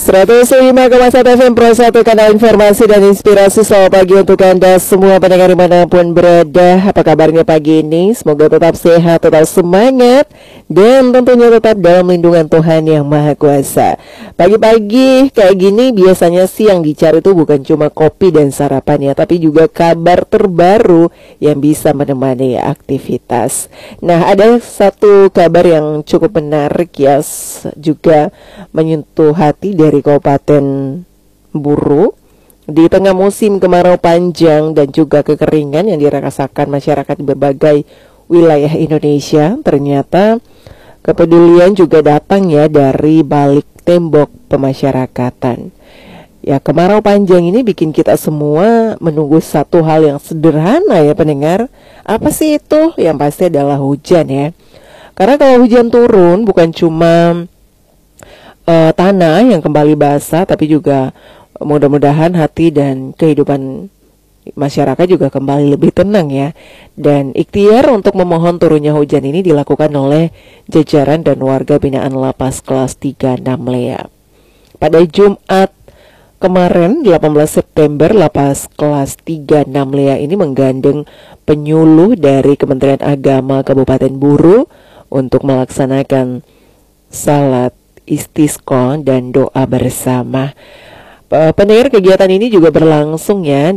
105,1 FM Pro 1, kanal informasi dan inspirasi. Selamat pagi untuk Anda semua pendengar dimanapun berada. Apa kabarnya pagi ini? Semoga tetap sehat, tetap semangat, dan tentunya tetap dalam lindungan Tuhan Yang Maha Kuasa. Pagi-pagi kayak gini biasanya sih yang dicari itu bukan cuma kopi dan sarapan ya, tapi juga kabar terbaru yang bisa menemani aktivitas. Nah, ada satu kabar yang cukup menarik ya, juga menyentuh hati dari Kabupaten Buru. Di tengah musim kemarau panjang dan juga kekeringan yang dirasakan masyarakat di berbagai wilayah Indonesia, ternyata kepedulian juga datang ya dari balik tembok pemasyarakatan. Ya, kemarau panjang ini bikin kita semua menunggu satu hal yang sederhana ya pendengar. Apa sih itu? Yang pasti adalah hujan ya. Karena kalau hujan turun bukan cuma tanah yang kembali basah, tapi juga mudah-mudahan hati dan kehidupan masyarakat juga kembali lebih tenang ya. Dan ikhtiar untuk memohon turunnya hujan ini dilakukan oleh jajaran dan warga binaan Lapas Kelas 3 Namlea. Pada Jumat kemarin 18 September, Lapas Kelas 3 Namlea ini menggandeng penyuluh dari Kementerian Agama Kabupaten Buru untuk melaksanakan salat istisqa dan doa bersama. Pendengar, kegiatan ini juga berlangsung ya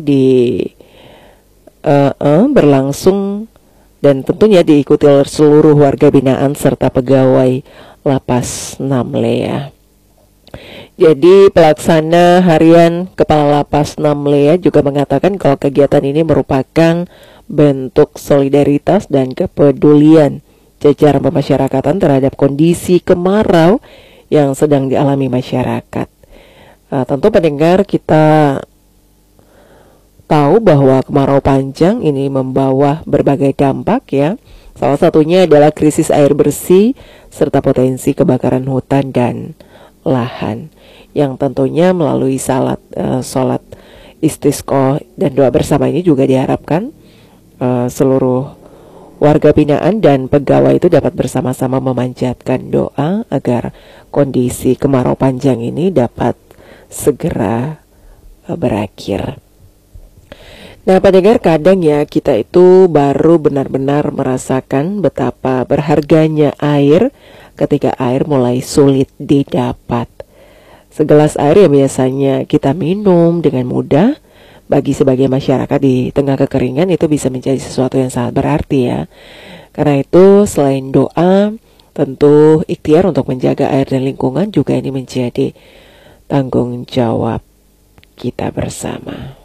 berlangsung dan tentunya diikuti oleh seluruh warga binaan serta pegawai Lapas Namlea. Jadi pelaksana harian Kepala Lapas Namlea juga mengatakan kalau kegiatan ini merupakan bentuk solidaritas dan kepedulian jajaran pemasyarakatan terhadap kondisi kemarau yang sedang dialami masyarakat. Tentu pendengar, kita tahu bahwa kemarau panjang ini membawa berbagai dampak ya. Salah satunya adalah krisis air bersih serta potensi kebakaran hutan dan lahan, yang tentunya melalui salat istisqa dan doa bersama ini juga diharapkan seluruh warga binaan dan pegawai itu dapat bersama-sama memanjatkan doa agar kondisi kemarau panjang ini dapat segera berakhir. Nah, pendengar, kadang ya kita itu baru benar-benar merasakan betapa berharganya air ketika air mulai sulit didapat. Segelas air yang biasanya kita minum dengan mudah, bagi sebagian masyarakat di tengah kekeringan itu bisa menjadi sesuatu yang sangat berarti ya. Karena itu selain doa, tentu ikhtiar untuk menjaga air dan lingkungan juga ini menjadi tanggung jawab kita bersama.